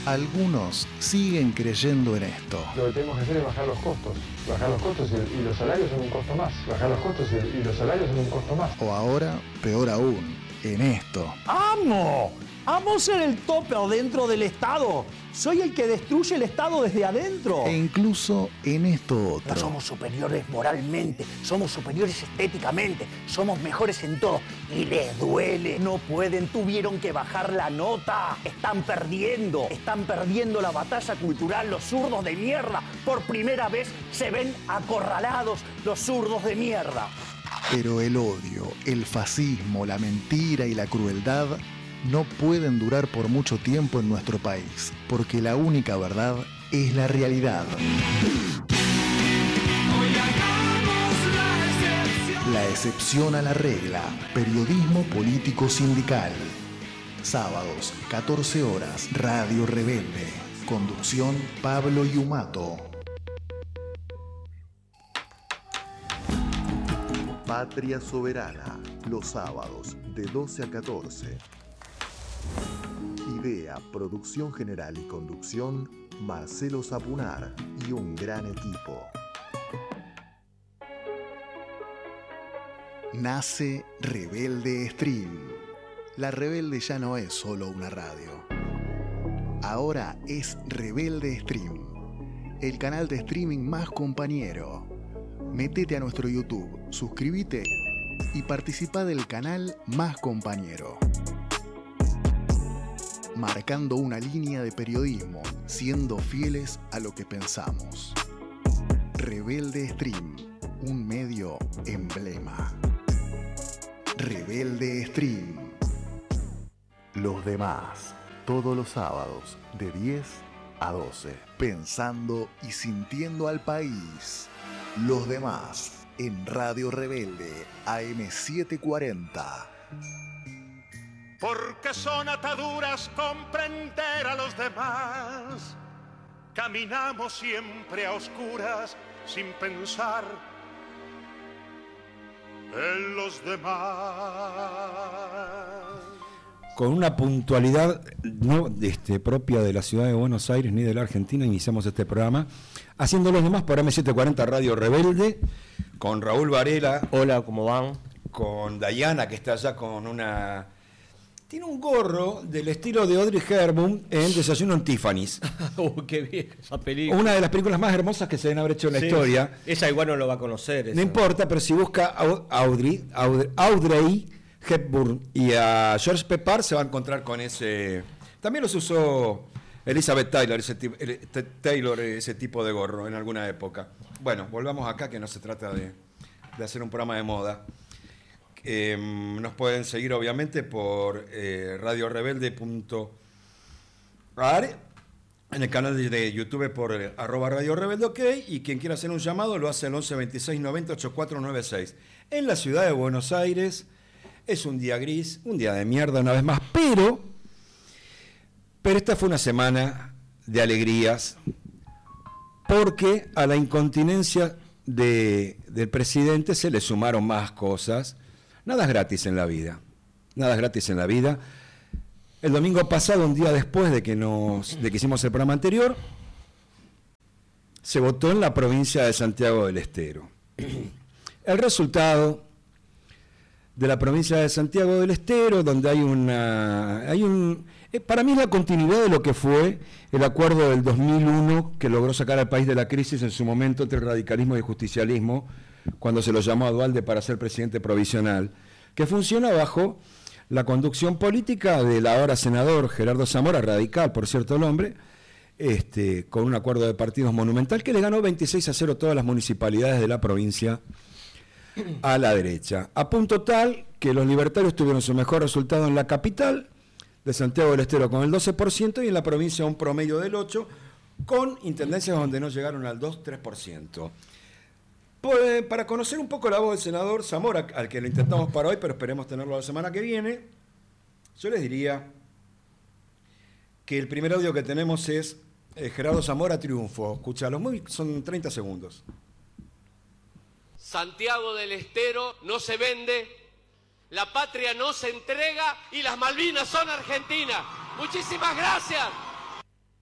Algunos siguen creyendo en esto. Lo que tenemos que hacer es bajar los costos. Bajar los costos y los salarios son un costo más. Bajar los costos y los salarios son un costo más. O ahora, peor aún, en esto. ¡Amo! ¡Amo ser el topper dentro del Estado! ¡Soy el que destruye el Estado desde adentro! E incluso en esto otro. No somos superiores moralmente, somos superiores estéticamente, somos mejores en todo. Y les duele, no pueden, tuvieron que bajar la nota. Están perdiendo la batalla cultural los zurdos de mierda. Por primera vez se ven acorralados los zurdos de mierda. Pero el odio, el fascismo, la mentira y la crueldad no pueden durar por mucho tiempo en nuestro país, porque la única verdad es la realidad. La excepción a la regla. Periodismo político sindical. Sábados, 14 horas, Radio Rebelde. Conducción, Pablo Yumato. Patria Soberana, los sábados, de 12 a 14. Idea, producción general y conducción, Marcelo Zapunar y un gran equipo. Nace Rebelde Stream. La Rebelde ya no es solo una radio. Ahora es Rebelde Stream, el canal de streaming más compañero. Métete a nuestro YouTube, suscríbete y participa del canal más compañero. Marcando una línea de periodismo, siendo fieles a lo que pensamos. Rebelde Stream, un medio emblema. Rebelde Stream. Los demás, todos los sábados, de 10 a 12. Pensando y sintiendo al país. Los demás, en Radio Rebelde, AM 740. Porque son ataduras comprender a los demás. Caminamos siempre a oscuras sin pensar en los demás. Con una puntualidad no propia de la ciudad de Buenos Aires ni de la Argentina, iniciamos este programa haciendo los demás por AM740 Radio Rebelde, con Raúl Varela. Hola, ¿cómo van? Con Dayana, que está allá con una... Tiene un gorro del estilo de Audrey Hepburn en Desayuno en Tiffany's. ¡Qué vieja esa película! Una de las películas más hermosas que se deben haber hecho en la historia. Esa igual no lo va a conocer. Esa. No importa, pero si busca Audrey Hepburn y a George Pepper, se va a encontrar con ese... También los usó Elizabeth Taylor, ese tipo de gorro en alguna época. Bueno, volvamos acá, que no se trata de hacer un programa de moda. Nos pueden seguir obviamente por radiorebelde.ar, en el canal de YouTube por @Radio Rebelde OK, y quien quiera hacer un llamado lo hace al 11 26 90 8496. En la ciudad de Buenos Aires es un día gris, un día de mierda una vez más, pero esta fue una semana de alegrías, porque a la incontinencia del presidente se le sumaron más cosas. Nada es gratis en la vida. Nada es gratis en la vida. El domingo pasado, un día después de que hicimos el programa anterior, se votó en la provincia de Santiago del Estero. El resultado de la provincia de Santiago del Estero, donde para mí es la continuidad de lo que fue el acuerdo del 2001 que logró sacar al país de la crisis en su momento entre el radicalismo y el justicialismo, cuando se lo llamó a Duhalde para ser presidente provisional, que funciona bajo la conducción política del ahora senador Gerardo Zamora, radical, por cierto el hombre, con un acuerdo de partidos monumental que le ganó 26-0 todas las municipalidades de la provincia a la derecha, a punto tal que los libertarios tuvieron su mejor resultado en la capital de Santiago del Estero con el 12% y en la provincia un promedio del 8%, con intendencias donde no llegaron al 2-3%. Pues, para conocer un poco la voz del senador Zamora, al que lo intentamos para hoy, pero esperemos tenerlo la semana que viene, yo les diría que el primer audio que tenemos es Gerardo Zamora, triunfo. Escúchalo, son 30 segundos. Santiago del Estero no se vende, la patria no se entrega y las Malvinas son argentinas. Muchísimas gracias.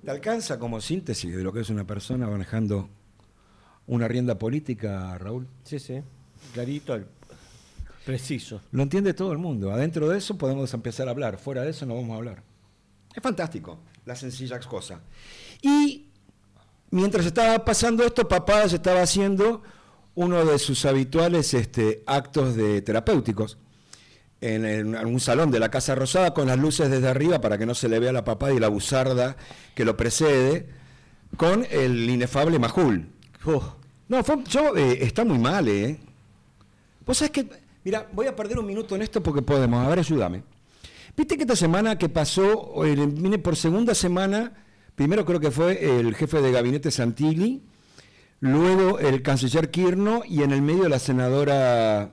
¿Te alcanza como síntesis de lo que es una persona manejando una rienda política, Raúl? Sí, clarito, preciso. Lo entiende todo el mundo. Adentro de eso podemos empezar a hablar. Fuera de eso no vamos a hablar. Es fantástico, la sencilla cosa. Y mientras estaba pasando esto, papá estaba haciendo uno de sus habituales actos terapéuticos en un salón de la Casa Rosada con las luces desde arriba para que no se le vea la papada y la buzarda que lo precede, con el inefable Majul. No, está muy mal, ¿eh? Vos sabés que, mira, voy a perder un minuto en esto porque podemos. A ver, ayúdame. Viste que esta semana que pasó, vine por segunda semana, primero creo que fue el jefe de gabinete Santilli, luego el canciller Kirchner y en el medio la senadora,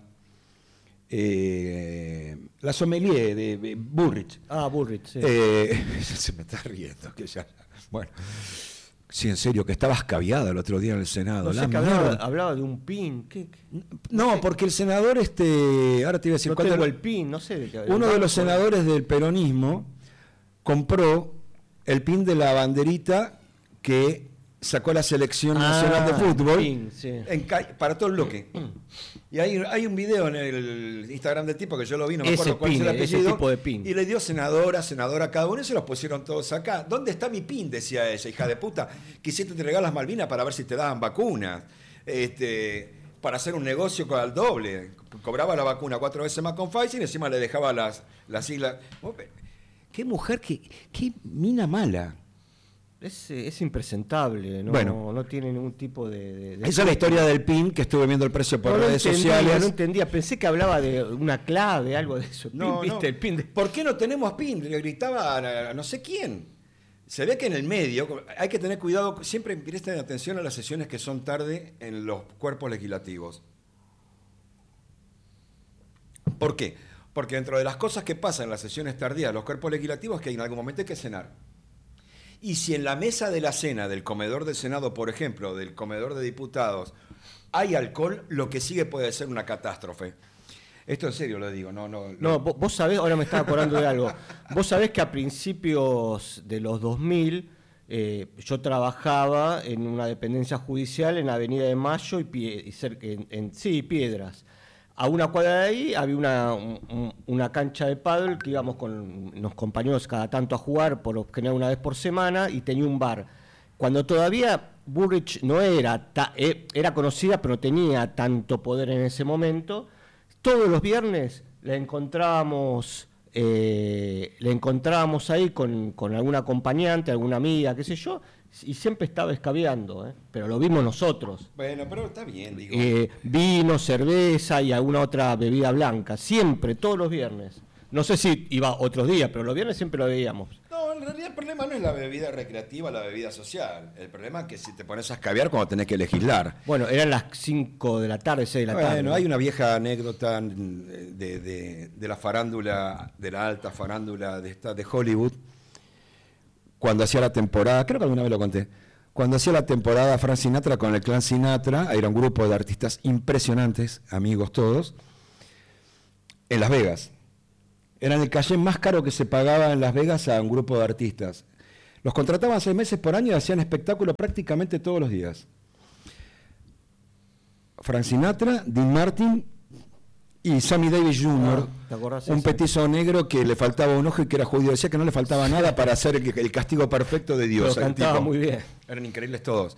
la sommelier de Burrich. Ah, Burrich, sí. Se me está riendo, que ya. Bueno. Sí, en serio, que estaba escabiada el otro día en el Senado. No sé, que hablaba de un pin. ¿Qué? No, porque el senador, ahora te iba a decir... No tengo el pin, no sé. Uno de los senadores del peronismo compró el pin de la banderita que sacó la selección nacional de fútbol pin, sí. Para todo el bloque. Y hay un video en el Instagram del tipo que yo lo vi, no me acuerdo cuál es el apellido. Ese tipo de pin. Y le dio senadora a cada uno y se los pusieron todos acá. ¿Dónde está mi pin? Decía ella, hija de puta. Quisiste entregar las Malvinas para ver si te daban vacunas. Para hacer un negocio con el doble. Cobraba la vacuna 4 veces más con Pfizer y encima le dejaba las siglas. Qué mujer, qué mina mala. Es impresentable, ¿no? Bueno, no tiene ningún tipo de esa es la historia del PIN, que estuve viendo el precio por redes sociales. No entendía, pensé que hablaba de una clave, algo de eso. El PIN ¿Por qué no tenemos PIN? Le gritaba a no sé quién. Se ve que en el medio, hay que tener cuidado, siempre presten atención a las sesiones que son tarde en los cuerpos legislativos. ¿Por qué? Porque dentro de las cosas que pasan en las sesiones tardías de los cuerpos legislativos es que en algún momento hay que cenar. Y si en la mesa de la cena del comedor del Senado, por ejemplo, del comedor de diputados, hay alcohol, lo que sigue puede ser una catástrofe. Esto en serio lo digo, No, vos sabés, ahora me estaba acordando de algo. Vos sabés que a principios de los 2000 yo trabajaba en una dependencia judicial en Avenida de Mayo y cerca, Piedras. A una cuadra de ahí había una cancha de pádel que íbamos con los compañeros cada tanto a jugar, por lo general una vez por semana, y tenía un bar. Cuando todavía Burrich no era conocida, pero no tenía tanto poder en ese momento, todos los viernes la encontrábamos ahí con alguna acompañante, alguna amiga, qué sé yo, y siempre estaba escabeando, pero lo vimos nosotros. Bueno, pero está bien, digo. Vino, cerveza y alguna otra bebida blanca, siempre, todos los viernes. No sé si iba otros días, pero los viernes siempre lo veíamos. No, en realidad el problema no es la bebida recreativa, la bebida social. El problema es que si te pones a escabear cuando tenés que legislar. Bueno, eran las 5 de la tarde, 6 de la tarde. Bueno, hay una vieja anécdota de la farándula, de la alta farándula de Hollywood, cuando hacía la temporada, creo que alguna vez lo conté, cuando hacía la temporada Frank Sinatra con el clan Sinatra, era un grupo de artistas impresionantes, amigos todos, en Las Vegas. Eran el caché más caro que se pagaba en Las Vegas a un grupo de artistas. Los contrataban 6 meses por año y hacían espectáculos prácticamente todos los días. Frank Sinatra, Dean Martin y Sammy Davis Jr., un petizo negro que le faltaba un ojo y que era judío. Decía que no le faltaba nada para hacer el castigo perfecto de Dios. Lo cantaba muy bien. Eran increíbles todos.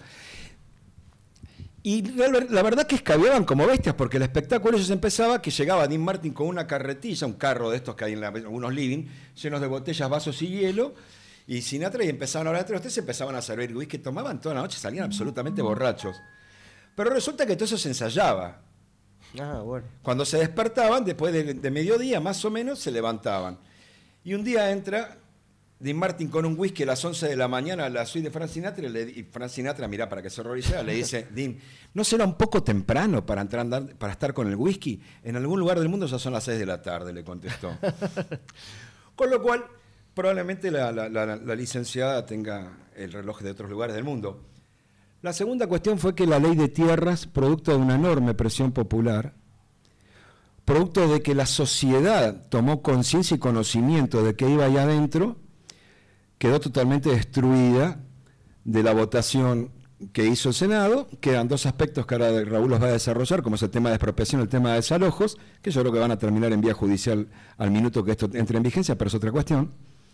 Y la verdad que escabeaban como bestias, porque el espectáculo ellos empezaba que llegaba Dean Martin con una carretilla, un carro de estos que hay en algunos living, llenos de botellas, vasos y hielo, y Sinatra, y empezaban a hablar entre ustedes, empezaban a servir whisky, tomaban toda la noche, salían absolutamente borrachos. Pero resulta que todo eso se ensayaba. Bueno. Cuando se despertaban, después de mediodía más o menos, se levantaban. Y un día entra Dean Martin con un whisky a las 11 de la mañana a la suite de Frank Sinatra, y Frank Sinatra, mirá, para que se horrorizara, le dice: Dean, ¿no será un poco temprano para estar con el whisky? En algún lugar del mundo ya son las 6 de la tarde, le contestó. Con lo cual, probablemente la licenciada tenga el reloj de otros lugares del mundo. La segunda cuestión fue que la ley de tierras, producto de una enorme presión popular, producto de que la sociedad tomó conciencia y conocimiento de que iba allá adentro, quedó totalmente destruida de la votación que hizo el Senado. Quedan dos aspectos que ahora Raúl los va a desarrollar, como es el tema de expropiación y el tema de desalojos, que yo creo que van a terminar en vía judicial al minuto que esto entre en vigencia, pero es otra cuestión.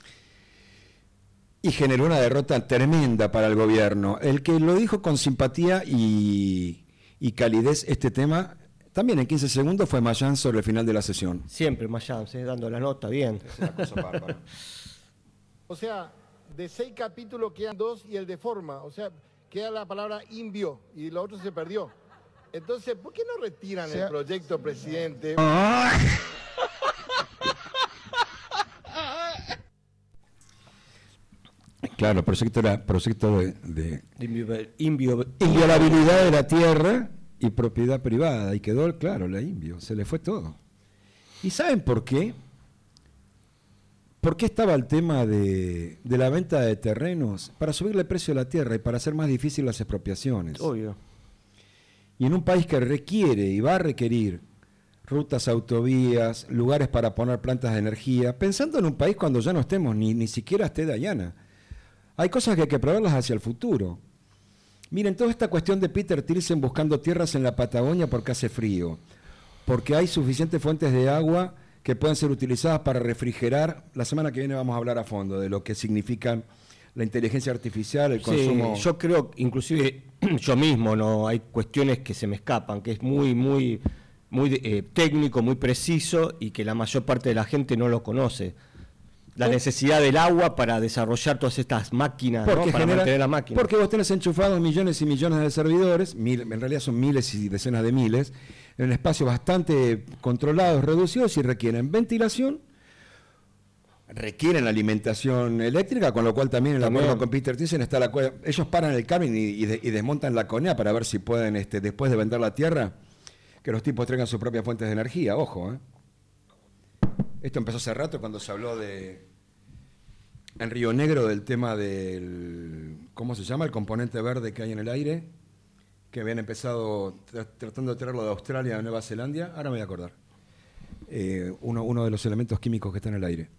Y generó una derrota tremenda para el gobierno. El que lo dijo con simpatía y calidez este tema, también en 15 segundos, fue Mayans sobre el final de la sesión. Siempre Mayans, dando la nota, bien. Es una cosa bárbara. O sea, de 6 capítulos quedan 2 y el de forma. O sea, queda la palabra invio y lo otro se perdió. Entonces, ¿por qué no retiran el proyecto, presidente? Claro, el proyecto era proyecto de Inviolabilidad inviolabilidad de la tierra y propiedad privada. Y quedó, claro, la invio. Se le fue todo. ¿Y saben por qué? ¿Por qué estaba el tema de la venta de terrenos? Para subirle el precio de la tierra y para hacer más difícil las expropiaciones. Obvio. Y en un país que requiere y va a requerir rutas, autovías, lugares para poner plantas de energía, pensando en un país cuando ya no estemos, ni siquiera esté Dayana. Hay cosas que hay que probarlas hacia el futuro. Miren, toda esta cuestión de Peter Tilsen buscando tierras en la Patagonia porque hace frío, porque hay suficientes fuentes de agua que pueden ser utilizadas para refrigerar. La semana que viene vamos a hablar a fondo de lo que significan la inteligencia artificial, el consumo. Yo creo, inclusive yo mismo, no hay cuestiones que se me escapan, que es muy técnico, muy preciso y que la mayor parte de la gente no lo conoce. La necesidad del agua para desarrollar todas estas máquinas, ¿no? Para mantener la máquina. Porque vos tenés enchufados millones y millones de servidores, en realidad son miles y decenas de miles, en espacios bastante controlados, reducidos, y requieren ventilación, requieren alimentación eléctrica, con lo cual también en el acuerdo con Peter Tilsen está ellos paran el cable y desmontan la CONEA para ver si pueden, después de vender la tierra, que los tipos traigan sus propias fuentes de energía. Ojo, Esto empezó hace rato cuando se habló en Río Negro del tema del, ¿cómo se llama? El componente verde que hay en el aire, que habían empezado tratando de traerlo de Australia a Nueva Zelanda. Ahora me voy a acordar. Uno de los elementos químicos que está en el aire.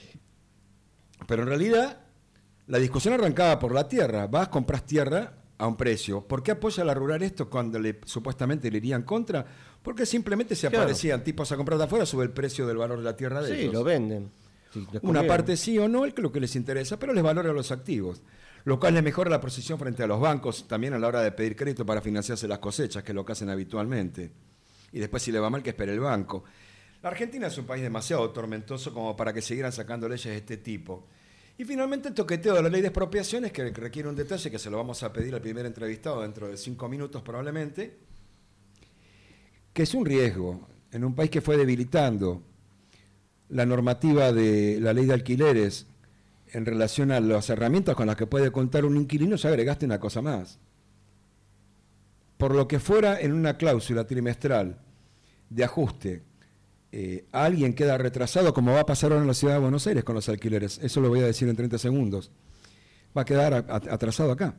Pero en realidad la discusión arrancaba por la tierra. Vas, compras tierra a un precio. ¿Por qué apoya la rural esto cuando supuestamente le irían contra? Porque simplemente se aparecían tipos a comprar de afuera, sube el precio del valor de la tierra de ellos. Sí, lo venden. Una parte sí o no, es lo que les interesa, pero les valora los activos, lo cual les mejora la posición frente a los bancos también a la hora de pedir crédito para financiarse las cosechas, que es lo que hacen habitualmente. Y después, si le va mal, que espere el banco. La Argentina es un país demasiado tormentoso como para que siguieran sacando leyes de este tipo. Y finalmente el toqueteo de la ley de expropiaciones, que requiere un detalle que se lo vamos a pedir al primer entrevistado dentro de 5 minutos probablemente, que es un riesgo en un país que fue debilitando la normativa de la ley de alquileres en relación a las herramientas con las que puede contar un inquilino. Ya agregaste una cosa más. Por lo que fuera en una cláusula trimestral de ajuste, alguien queda retrasado, como va a pasar ahora en la ciudad de Buenos Aires con los alquileres. Eso lo voy a decir en 30 segundos. Va a quedar atrasado acá.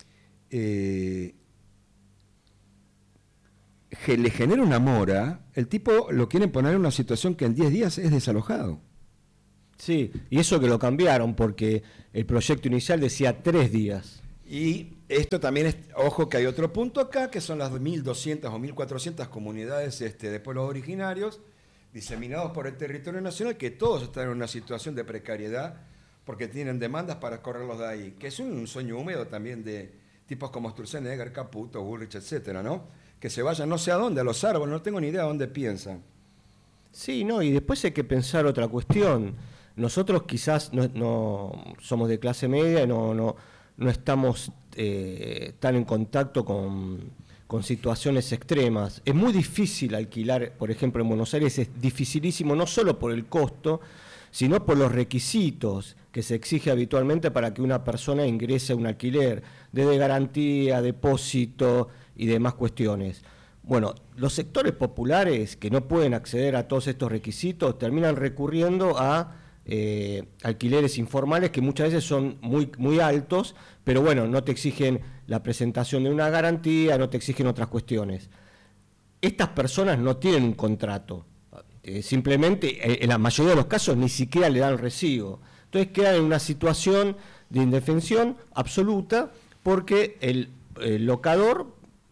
Le genera una mora, el tipo lo quieren poner en una situación que en 10 días es desalojado. Sí, y eso que lo cambiaron, porque el proyecto inicial decía 3 días. Y esto también es, ojo que hay otro punto acá, que son las 1.200 o 1.400 comunidades de pueblos originarios diseminados por el territorio nacional, que todos están en una situación de precariedad porque tienen demandas para correrlos de ahí, que es un sueño húmedo también de tipos como Sturzenegger, Caputo, Bullrich, etcétera, ¿no? Que se vayan no sé a dónde, a los árboles, no tengo ni idea de dónde piensan. Sí, no, y después hay que pensar otra cuestión. Nosotros quizás no somos de clase media y no estamos tan en contacto con situaciones extremas. Es muy difícil alquilar, por ejemplo, en Buenos Aires es dificilísimo, no solo por el costo, sino por los requisitos que se exige habitualmente para que una persona ingrese a un alquiler, desde garantía, depósito y demás cuestiones. Bueno, los sectores populares que no pueden acceder a todos estos requisitos terminan recurriendo a alquileres informales que muchas veces son muy altos, pero bueno, no te exigen la presentación de una garantía, no te exigen otras cuestiones. Estas personas no tienen un contrato, simplemente en la mayoría de los casos ni siquiera le dan recibo. Entonces quedan en una situación de indefensión absoluta porque el locador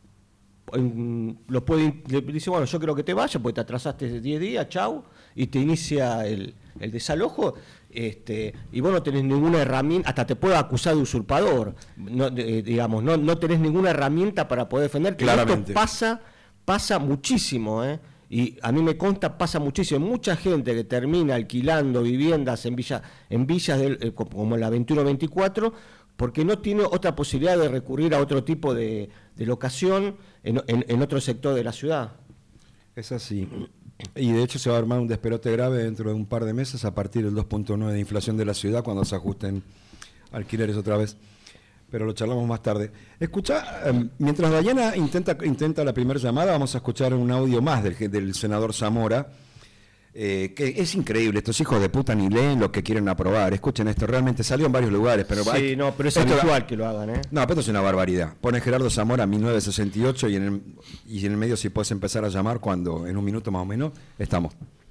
le dice, bueno, yo creo que te vayas porque te atrasaste 10 días, chau, y te inicia el desalojo, y vos no tenés ninguna herramienta, hasta te puede acusar de usurpador, no tenés ninguna herramienta para poder defenderte. Claramente. Esto pasa muchísimo, y a mí me consta, pasa muchísimo. Mucha gente que termina alquilando viviendas en villas como la 21-24, porque no tiene otra posibilidad de recurrir a otro tipo de locación en otro sector de la ciudad. Es así. Y de hecho se va a armar un despelote grave dentro de un par de meses a partir del 2.9 de inflación de la ciudad cuando se ajusten alquileres otra vez. Pero lo charlamos más tarde. Escucha, mientras Dayana intenta la primera llamada, vamos a escuchar un audio más del senador Zamora, que es increíble, estos hijos de puta ni leen lo que quieren aprobar. Escuchen esto, realmente salió en varios lugares. Pero pero es habitual que lo hagan, No, pero esto es una barbaridad. Pone Gerardo Zamora 1968 y en el medio si puedes empezar a llamar cuando, en un minuto más o menos, estamos.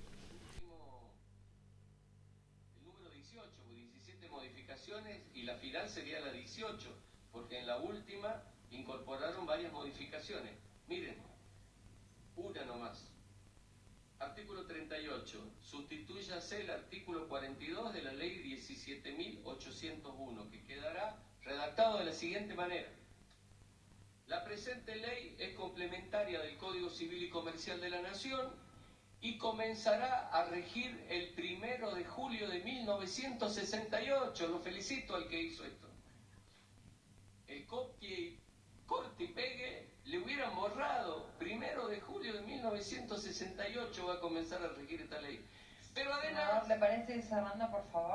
El número 18, 17 modificaciones y la final sería la 18, porque en la última incorporaron varias modificaciones. Miren, una nomás. Artículo 38. Sustitúyase el artículo 42 de la ley 17.801, que quedará redactado de la siguiente manera. La presente ley es complementaria del Código Civil y Comercial de la Nación y comenzará a regir el 1 de julio de 1968. Lo felicito al que hizo esto. El copie, corte y pegue le hubieran borrado 1 de julio de 1968 va a comenzar a regir esta ley. Pero además... ¿Le parece ir cerrando, por favor?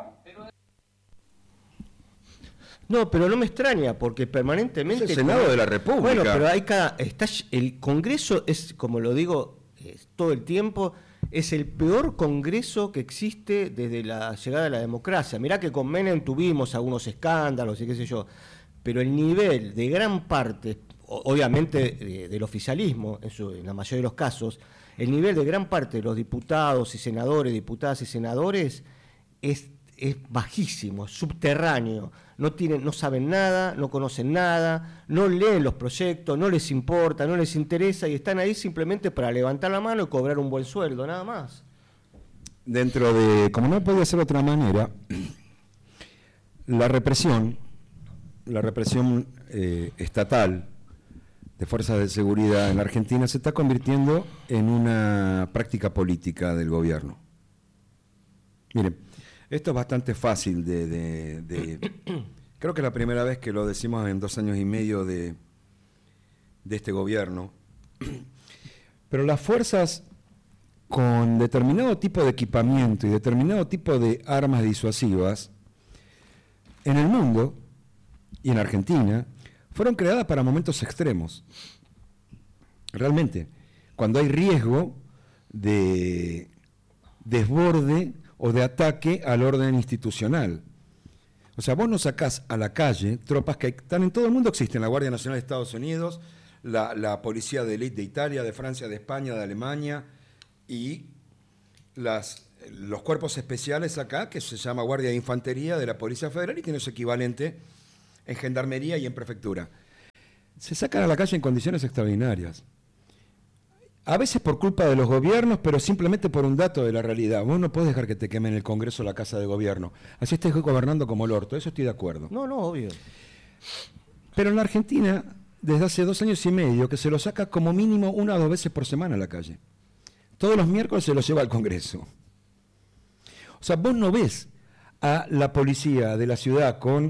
No, pero no me extraña, porque permanentemente... Es el Senado de la República. Bueno, pero el Congreso es, como lo digo todo el tiempo, es el peor Congreso que existe desde la llegada de la democracia. Mirá que con Menem tuvimos algunos escándalos y qué sé yo, pero el nivel de gran parte, obviamente del oficialismo, en la mayoría de los casos, el nivel de gran parte de los diputados y senadores, diputadas y senadores es bajísimo, es subterráneo. No saben nada, no conocen nada, no leen los proyectos, no les importa, no les interesa y están ahí simplemente para levantar la mano y cobrar un buen sueldo, nada más. Dentro de, como no podía ser de otra manera, la represión estatal de fuerzas de seguridad en la Argentina se está convirtiendo en una práctica política del gobierno. Miren, esto es bastante fácil creo que es la primera vez que lo decimos en 2 años y medio de este gobierno, pero las fuerzas con determinado tipo de equipamiento y determinado tipo de armas disuasivas en el mundo y en Argentina fueron creadas para momentos extremos. Realmente, cuando hay riesgo de desborde o de ataque al orden institucional. O sea, vos no sacás a la calle tropas que están en todo el mundo, existen, la Guardia Nacional de Estados Unidos, la Policía de Élite de Italia, de Francia, de España, de Alemania, y los cuerpos especiales acá, que se llama Guardia de Infantería de la Policía Federal y tiene su equivalente en Gendarmería y en Prefectura. Se sacan a la calle en condiciones extraordinarias. A veces por culpa de los gobiernos, pero simplemente por un dato de la realidad. Vos no podés dejar que te quemen el Congreso o la Casa de Gobierno. Así estés gobernando como el orto, eso estoy de acuerdo. No, obvio. Pero en la Argentina, desde hace 2 años y medio, que se lo saca como mínimo 1 o 2 veces por semana a la calle. Todos los miércoles se lo lleva al Congreso. O sea, vos no ves a la policía de la ciudad con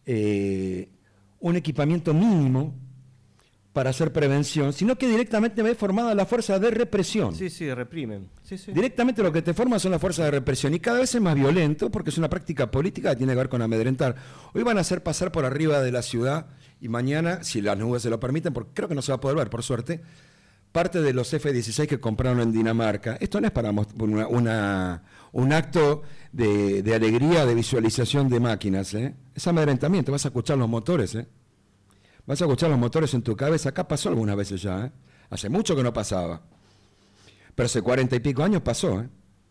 un equipamiento mínimo para hacer prevención, sino que directamente ves formada la fuerza de represión. Sí, reprimen. Sí. Directamente lo que te forma son las fuerzas de represión y cada vez es más violento porque es una práctica política que tiene que ver con amedrentar. Hoy van a hacer pasar por arriba de la ciudad y mañana, si las nubes se lo permiten, porque creo que no se va a poder ver, por suerte, parte de los F-16 que compraron en Dinamarca. Esto no es para un acto de alegría, de visualización de máquinas. Es amedrentamiento, vas a escuchar los motores. Vas a escuchar los motores en tu cabeza. Acá pasó algunas veces ya. Hace mucho que no pasaba. Pero hace 40 y pico años pasó.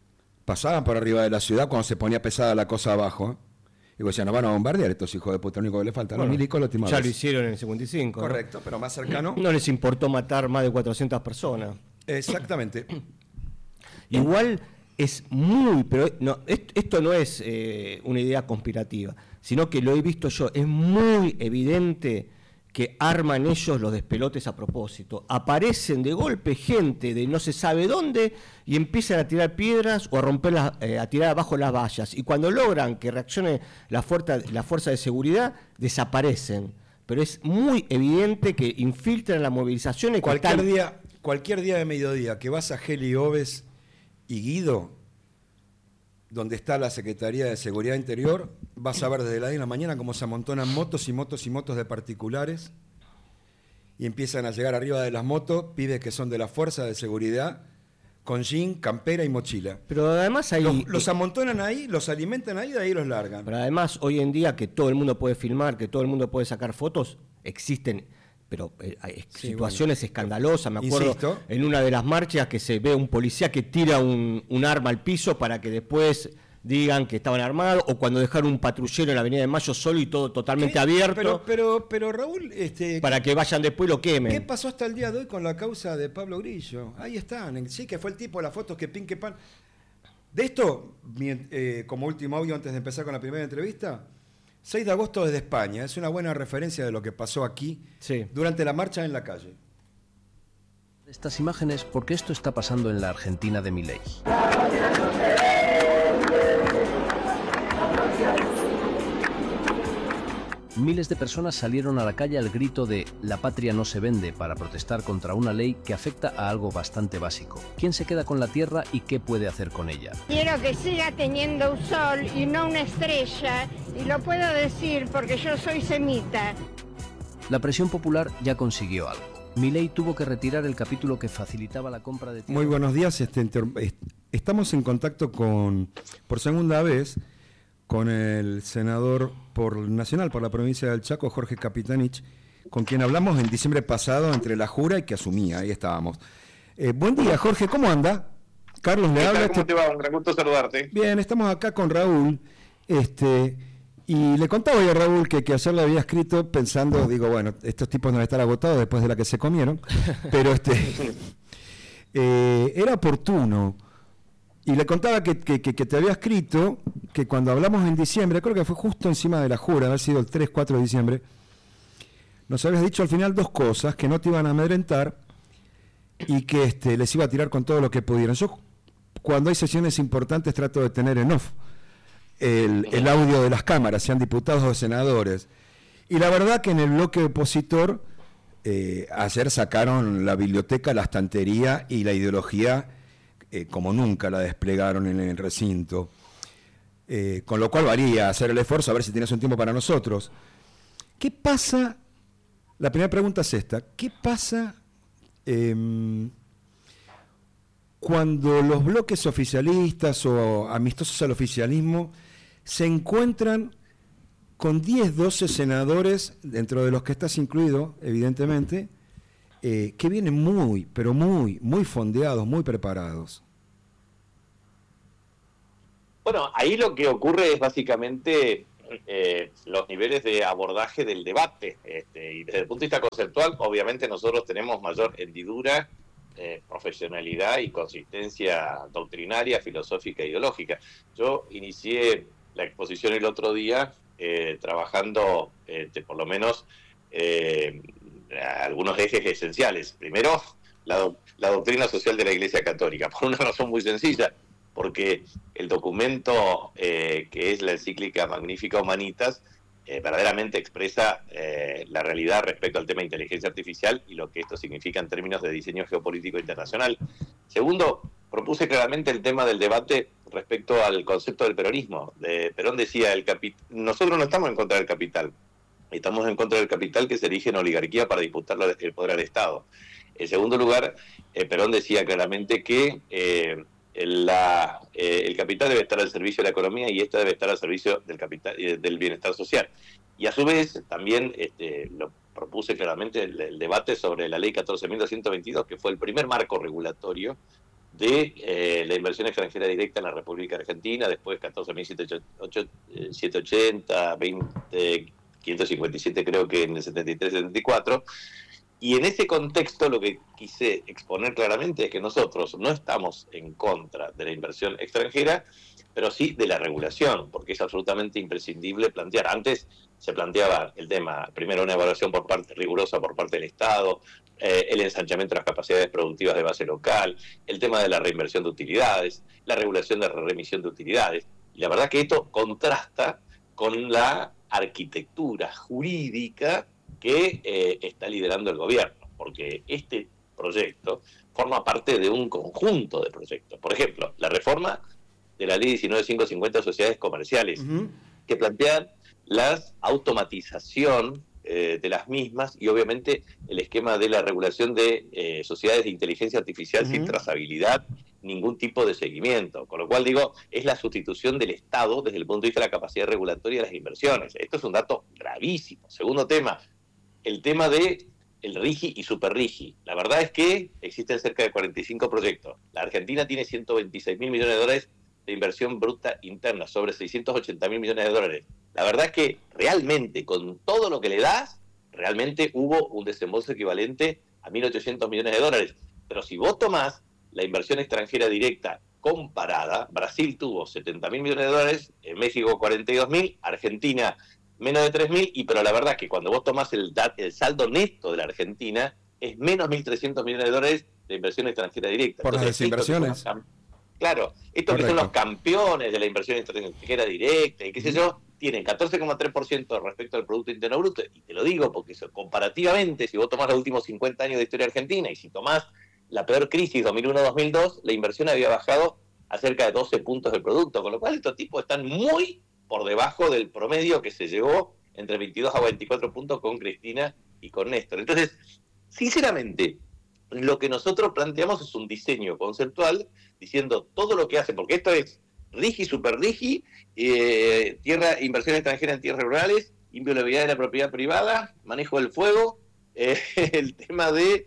pasaban por arriba de la ciudad cuando se ponía pesada la cosa abajo. Y decían, nos van a bombardear estos hijos de puta, lo único que le falta. Bueno, los milicos lo timaron. Ya lo hicieron en el 55. Correcto, ¿no? Pero más cercano. No les importó matar más de 400 personas. Exactamente. Igual es muy, pero no, esto no es una idea conspirativa, sino que lo he visto yo, es muy evidente que arman ellos los despelotes a propósito. Aparecen de golpe gente de no se sabe dónde y empiezan a tirar piedras o a romper, a tirar abajo las vallas. Y cuando logran que reaccione la fuerza de seguridad, desaparecen. Pero es muy evidente que infiltran la movilización. Cualquier día de mediodía que vas a Geli Oves y Guido, donde está la Secretaría de Seguridad Interior, vas a ver desde la 10 de la mañana cómo se amontonan motos y motos y motos de particulares y empiezan a llegar arriba de las motos pibes que son de la Fuerza de Seguridad con jean, campera y mochila. Pero además los amontonan ahí, los alimentan ahí y de ahí los largan. Pero además hoy en día que todo el mundo puede filmar, que todo el mundo puede sacar fotos, existen... Pero hay situaciones escandalosas. Me acuerdo en una de las marchas que se ve un policía que tira un arma al piso para que después digan que estaban armados, o cuando dejaron un patrullero en la Avenida de Mayo solo y todo totalmente abierto. Pero Raúl... para que vayan después y lo quemen. ¿Qué pasó hasta el día de hoy con la causa de Pablo Grillo? Ahí están. Sí, que fue el tipo de las fotos que pin, que pan. De esto, como último audio antes de empezar con la primera entrevista... 6 de agosto desde España, es una buena referencia de lo que pasó aquí durante la marcha en la calle. Estas imágenes porque esto está pasando en la Argentina de Milei. Miles de personas salieron a la calle al grito de «La patria no se vende» para protestar contra una ley que afecta a algo bastante básico. ¿Quién se queda con la tierra y qué puede hacer con ella? Quiero que siga teniendo un sol y no una estrella, y lo puedo decir porque yo soy semita. La presión popular ya consiguió algo. Milei tuvo que retirar el capítulo que facilitaba la compra de tierra. Muy buenos días. Estamos en contacto por segunda vez con el senador nacional por la provincia del Chaco, Jorge Capitanich, con quien hablamos en diciembre pasado entre la jura y que asumía. Ahí estábamos. Buen día, Jorge, ¿cómo anda? Carlos le habla. ¿Cómo te va? Un gran gusto saludarte. Bien, estamos acá con Raúl. Y le contaba yo a Raúl que ayer le había escrito pensando, digo, bueno, estos tipos no van a estar agotados después de la que se comieron, pero era oportuno. Y le contaba que te había escrito que cuando hablamos en diciembre, creo que fue justo encima de la jura, haber sido el 3-4 de diciembre, nos habías dicho al final 2 cosas, que no te iban a amedrentar y que les iba a tirar con todo lo que pudieran. Yo, cuando hay sesiones importantes, trato de tener en off el audio de las cámaras, sean diputados o senadores. Y la verdad que en el bloque opositor, ayer sacaron la biblioteca, la estantería y la ideología como nunca la desplegaron en el recinto. Con lo cual valía hacer el esfuerzo, a ver si tienes un tiempo para nosotros. ¿Qué pasa? La primera pregunta es esta. ¿Qué pasa cuando los bloques oficialistas o amistosos al oficialismo se encuentran con 10, 12 senadores, dentro de los que estás incluido, evidentemente, que vienen muy, pero muy, muy fondeados, muy preparados? Bueno, ahí lo que ocurre es básicamente los niveles de abordaje del debate. Y desde el punto de vista conceptual, obviamente nosotros tenemos mayor hendidura, profesionalidad y consistencia doctrinaria, filosófica e ideológica. Yo inicié la exposición el otro día trabajando por lo menos algunos ejes esenciales. Primero, la doctrina social de la Iglesia Católica, por una razón muy sencilla, porque el documento que es la encíclica Magnifica Humanitas verdaderamente expresa la realidad respecto al tema de inteligencia artificial y lo que esto significa en términos de diseño geopolítico internacional. Segundo, propuse claramente el tema del debate respecto al concepto del peronismo. Perón decía, nosotros no estamos en contra del capital, estamos en contra del capital que se erige en oligarquía para disputarle el poder al Estado. En segundo lugar, Perón decía claramente que el capital debe estar al servicio de la economía y esta debe estar al servicio del bienestar social. Y a su vez también lo propuse claramente el debate sobre la ley 14.222, que fue el primer marco regulatorio de la inversión extranjera directa en la República Argentina, después 14.780, 20.557 creo que en el 73-74, y en ese contexto lo que quise exponer claramente es que nosotros no estamos en contra de la inversión extranjera, pero sí de la regulación, porque es absolutamente imprescindible plantear. Antes se planteaba el tema, primero una evaluación rigurosa por parte del Estado, el ensanchamiento de las capacidades productivas de base local, el tema de la reinversión de utilidades, la regulación de la remisión de utilidades. Y la verdad que esto contrasta con la arquitectura jurídica que está liderando el gobierno, porque este proyecto forma parte de un conjunto de proyectos. Por ejemplo, la reforma de la ley 19550 de sociedades comerciales, que plantean la automatización de las mismas y obviamente el esquema de la regulación de sociedades de inteligencia artificial sin trazabilidad, ningún tipo de seguimiento. Con lo cual digo, es la sustitución del Estado desde el punto de vista de la capacidad regulatoria de las inversiones. Esto es un dato gravísimo. Segundo tema, el tema de el RIGI y SuperRIGI. La verdad es que existen cerca de 45 proyectos. La Argentina tiene 126.000 millones de dólares de inversión bruta interna, sobre 680.000 millones de dólares. La verdad es que realmente, con todo lo que le das, realmente hubo un desembolso equivalente a 1.800 millones de dólares. Pero si vos tomás la inversión extranjera directa comparada, Brasil tuvo 70.000 millones de dólares, México 42.000, Argentina menos de 3.000, pero la verdad es que cuando vos tomás el saldo neto de la Argentina, es menos 1.300 millones de dólares de inversión extranjera directa. Por las desinversiones. Claro, estos que son los campeones de la inversión extranjera directa y qué sé yo, tienen 14,3% respecto al Producto Interno Bruto, y te lo digo porque eso, comparativamente, si vos tomás los últimos 50 años de historia argentina y si tomás la peor crisis 2001-2002, la inversión había bajado a cerca de 12 puntos del producto, con lo cual estos tipos están muy por debajo del promedio que se llevó entre 22 a 24 puntos con Cristina y con Néstor. Entonces, sinceramente, lo que nosotros planteamos es un diseño conceptual diciendo todo lo que hace, porque esto es RIGI, SuperRIGI, inversión extranjera en tierras rurales, inviolabilidad de la propiedad privada, manejo del fuego, el tema de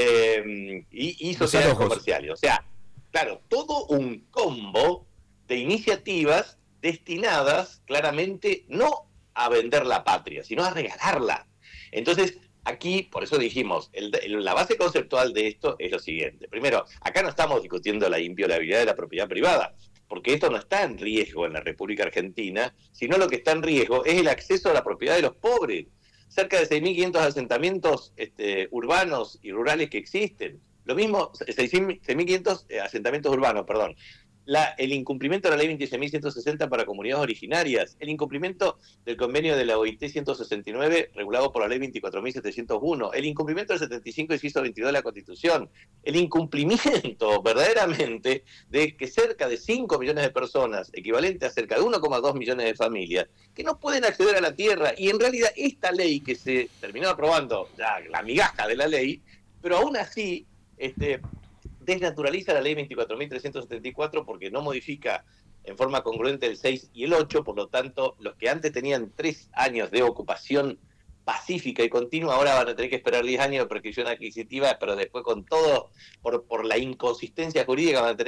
y sociedades comerciales. O sea, claro, todo un combo de iniciativas destinadas claramente no a vender la patria, sino a regalarla. Entonces, aquí, por eso dijimos, la base conceptual de esto es lo siguiente. Primero, acá no estamos discutiendo la inviolabilidad de la propiedad privada, porque esto no está en riesgo en la República Argentina, sino lo que está en riesgo es el acceso a la propiedad de los pobres. Cerca de 6.500 asentamientos urbanos y rurales que existen. Lo mismo, 6.500 asentamientos urbanos, perdón. El incumplimiento de la ley 26.160 para comunidades originarias, el incumplimiento del convenio de la OIT 169 regulado por la ley 24.701, el incumplimiento del 75 inciso 22 de la Constitución, el incumplimiento verdaderamente de que cerca de 5 millones de personas, equivalente a cerca de 1,2 millones de familias, que no pueden acceder a la tierra, y en realidad esta ley que se terminó aprobando, ya la migaja de la ley, pero aún así desnaturaliza la ley 24.374 porque no modifica en forma congruente el 6 y el 8, por lo tanto, los que antes tenían 3 años de ocupación pacífica y continua, ahora van a tener que esperar 10 años de prescripción adquisitiva, pero después con todo, por la inconsistencia jurídica, van a tener